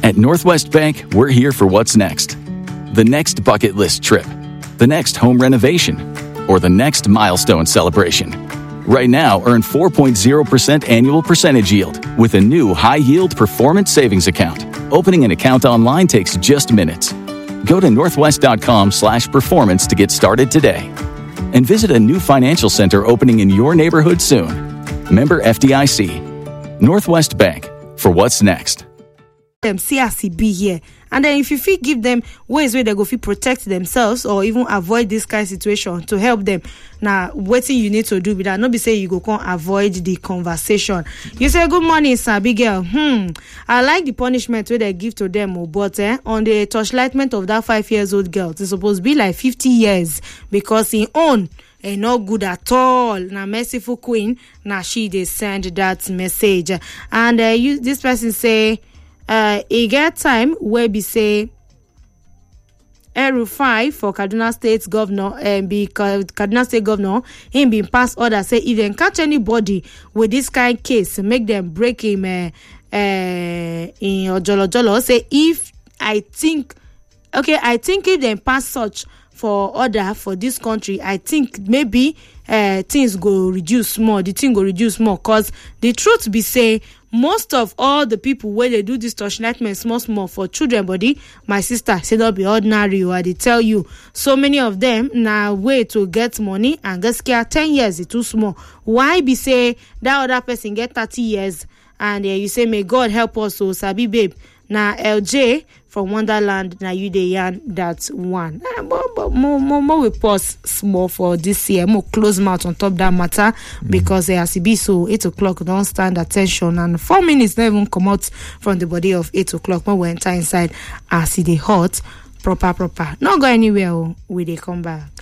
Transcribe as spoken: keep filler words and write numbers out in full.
At Northwest Bank, we're here for what's next. The next bucket list trip, the next home renovation, or the next milestone celebration. Right now, earn four point zero percent annual percentage yield with a new high-yield performance savings account. Opening an account online takes just minutes. Go to northwest.com slash performance to get started today. And visit a new financial center opening in your neighborhood soon. Member F D I C. Northwest Bank, for what's next. Them see as he be here, and then if you fit give them ways where they go fit protect themselves or even avoid this kind of situation to help them. Now, what you need to do with that? Not be say you go come avoid the conversation. You say good morning, sir, big girl. Hmm, I like the punishment where they give to them, but eh, on the torchlightment of that five years old girl, it's supposed to be like fifty years because in own. And not good at all. Now, merciful queen. Now she they send that message, and uh, you this person say. Uh, he get time where be say El-Rufai for Kaduna State governor and be Kaduna State governor him being passed order say if they catch anybody with this kind of case make them break him uh, uh, in Ojolo Jolo. Say if I think okay I think if they pass such for order for this country, I think maybe uh, things go reduce more. The thing go reduce more because the truth be say most of all the people where they do this torchlightment small small for children body, my sister say not be ordinary or they tell you so many of them now way to get money and get scared ten years is too small. Why be say that other person get thirty years and uh, you say may God help us so sabi babe. Now L J from Wonderland, now you the yarn that's one. Uh, but, but more, more, more we pause small for this year, more close mouth on top that matter mm-hmm. because uh, as it be so eight o'clock don't stand attention and four minutes not even come out from the body of eight o'clock when we enter inside as it hot proper proper. Not go anywhere. We they come back.